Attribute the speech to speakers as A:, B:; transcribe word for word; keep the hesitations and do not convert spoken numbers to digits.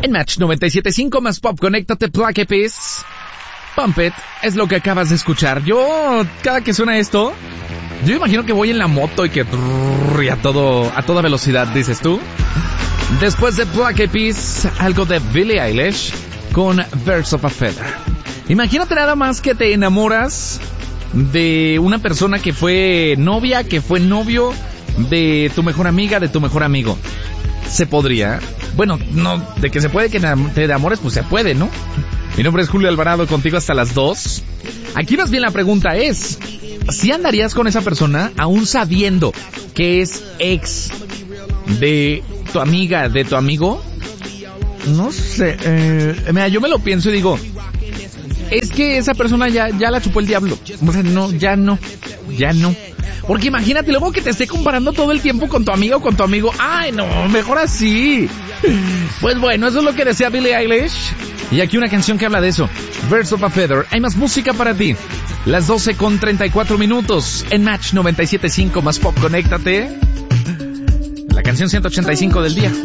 A: En Match noventa y siete punto cinco más pop, conéctate, Black Eyed Peas. Pump It es lo que acabas de escuchar. Yo, cada que suena esto, yo imagino que voy en la moto y que y a todo, a toda velocidad, dices tú. Después de Black Eyed Peas, algo de Billie Eilish con Birds of a Feather. Imagínate nada más que te enamoras de una persona que fue novia, que fue novio de tu mejor amiga, de tu mejor amigo. ¿Se podría? Bueno, no, de que se puede que te enamores, pues se puede, ¿no? Mi nombre es Julio Alvarado, contigo hasta las dos. Aquí más bien la pregunta es, ¿si andarías con esa persona aún sabiendo que es ex de tu amiga, de tu amigo? No sé, eh, mira, yo me lo pienso y digo, es que esa persona ya, ya la chupó el diablo. O sea, no, ya no, ya no. Porque imagínate luego que te esté comparando todo el tiempo con tu amigo o con tu amigo. Ay, no, mejor así. Pues bueno, eso es lo que decía Billie Eilish. Y aquí una canción que habla de eso. Birds of a Feather. Hay más música para ti. Las doce con treinta y cuatro minutos. En Match noventa y siete punto cinco más pop, conéctate. La canción ciento ochenta y cinco del día.